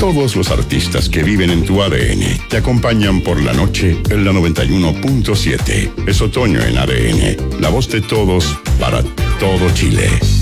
Todos los artistas que viven en tu ADN te acompañan por la noche en la 91.7. Es otoño en ADN, la voz de todos para todo Chile.